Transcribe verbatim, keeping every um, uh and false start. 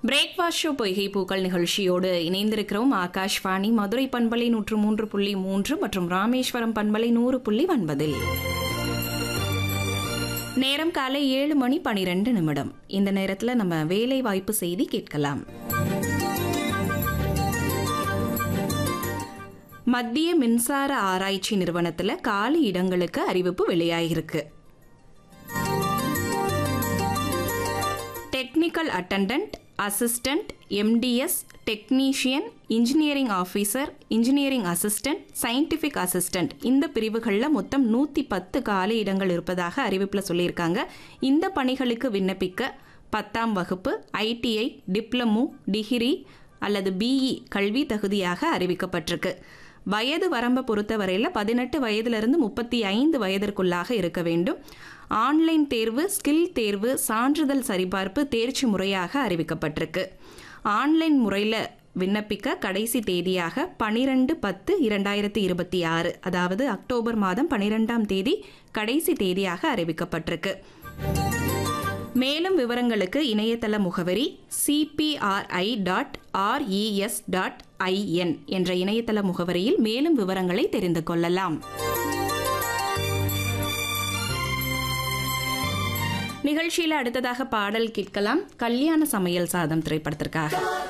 Breakfast show பொய்கை பூக்கள் நிகழ்ச்சியோடு இணைந்திருக்கிறோம். ஆகாஷ்வாணி மதுரை பண்பலை நூற்று மூன்று புள்ளி மூன்று மற்றும் ராமேஸ்வரம் பண்பலை நூறு புள்ளி ஒன்பதில். நேரம் காலை ஏழு மணி பனிரெண்டு நிமிடம். இந்த நேரத்தில் நம்ம வேலை வாய்ப்பு செய்தி கேட்கலாம். மத்திய மின்சார ஆராய்ச்சி நிறுவனத்தில் காலி இடங்களுக்கு அறிவிப்பு வெளியாகிருக்கு. Technical attendant, assistant, MTS, technician, engineering officer, engineering assistant, scientific assistant இந்த பிரிவுகளில் மொத்தம் நூற்றி பத்து காலி இடங்கள் இருப்பதாக அறிவிப்பில் சொல்லியிருக்காங்க. இந்த பணிகளுக்கு விண்ணப்பிக்க பத்தாம் வகுப்பு, ஐடிஐ, டிப்ளமோ, டிகிரி அல்லது பிஇ கல்வி தகுதியாக அறிவிக்கப்பட்டிருக்கு. வயது வரம்பை பொறுத்தவரையில் பதினெட்டு வயதிலிருந்து முப்பத்தி ஐந்து வயதிற்குள்ளாக இருக்க வேண்டும். ஆன்லைன் தேர்வு, ஸ்கில் தேர்வு, சான்றிதழ் சரிபார்ப்பு தேர்ச்சி முறையாக அறிவிக்கப்பட்டிருக்கு. ஆன்லைன் முறையில் விண்ணப்பிக்க கடைசி தேதியாக பனிரெண்டு பத்து இரண்டாயிரத்தி இருபத்தி ஆறு அதாவது அக்டோபர் மாதம் பனிரெண்டாம் தேதி கடைசி தேதியாக அறிவிக்கப்பட்டிருக்கு. மேலும் விவரங்களுக்கு இணையதள முகவரி CPRI dot RES dot IN என்ற இணையதள முகவரியில் மேலும் விவரங்களை தெரிந்து கொள்ளலாம். நிகழ்ச்சியில் அடுத்ததாக பாடல் கேட்கலாம். கல்யாண சமையல் சாதம் திரைப்படத்திற்காக.